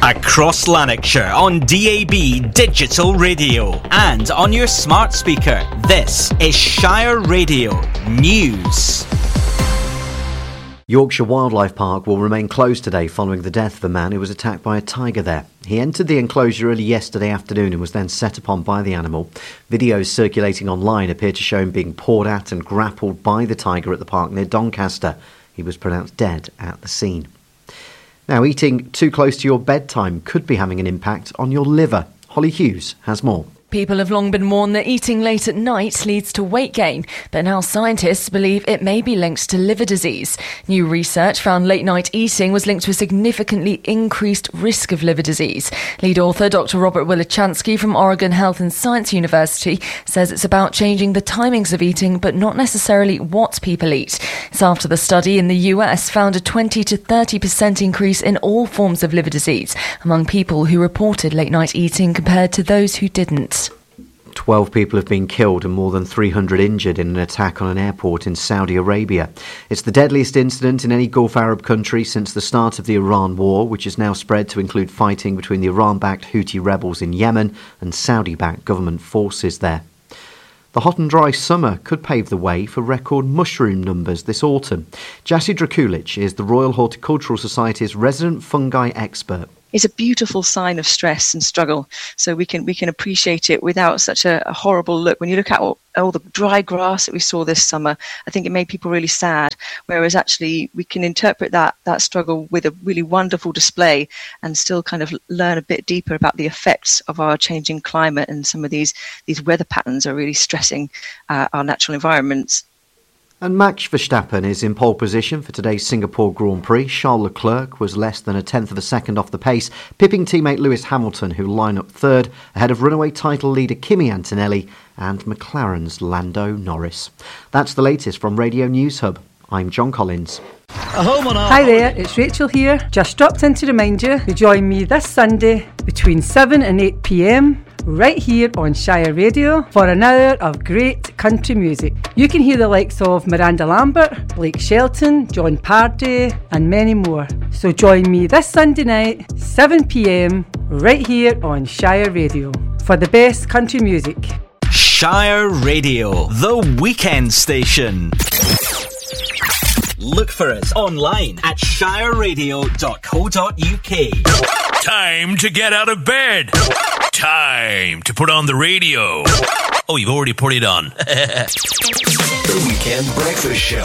Across Lanarkshire on DAB Digital Radio and on your smart speaker. This is Shire Radio News. Yorkshire Wildlife Park will remain closed today following the death of a man who was attacked by a tiger there. He entered the enclosure early yesterday afternoon and was then set upon by the animal. Videos circulating online appear to show him being pawed at and grappled by the tiger at the park near Doncaster. He was pronounced dead at the scene. Now, eating too close to your bedtime could be having an impact on your liver. Holly Hughes has more. People have long been warned that eating late at night leads to weight gain, but now scientists believe it may be linked to liver disease. New research found late-night eating was linked to a significantly increased risk of liver disease. Lead author Dr. Robert Wilichansky from Oregon Health and Science University says it's about changing the timings of eating, but not necessarily what people eat. It's after the study in the US found a 20 to 30% increase in all forms of liver disease among people who reported late-night eating compared to those who didn't. 12 people have been killed and more than 300 injured in an attack on an airport in Saudi Arabia. It's the deadliest incident in any Gulf Arab country since the start of the Iran war, which has now spread to include fighting between the Iran-backed Houthi rebels in Yemen and Saudi-backed government forces there. The hot and dry summer could pave the way for record mushroom numbers this autumn. Jassy Drakulic is the Royal Horticultural Society's resident fungi expert. Is a beautiful sign of stress and struggle. So we can appreciate it without such a horrible look. When you look at all the dry grass that we saw this summer, I think it made people really sad. Whereas actually we can interpret that struggle with a really wonderful display and still kind of learn a bit deeper about the effects of our changing climate, and some of these weather patterns are really stressing our natural environments. And Max Verstappen is in pole position for today's Singapore Grand Prix. Charles Leclerc was less than a tenth of a second off the pace, pipping teammate Lewis Hamilton, who line up third, ahead of runaway title leader Kimi Antonelli and McLaren's Lando Norris. That's the latest from Radio News Hub. I'm John Collins. Hi there, it's Rachel here. Just dropped in to remind you to join me this Sunday between 7 and 8 p.m. right here on Shire Radio for an hour of great country music. You can hear the likes of Miranda Lambert, Blake Shelton, John Pardee and many more. So join me this Sunday night, 7 p.m, right here on Shire Radio for the best country music. Shire Radio, the weekend station. Look for us online at shireradio.co.uk. Time to get out of bed. Time to put on the radio. Oh, you've already put it on. The Weekend Breakfast Show.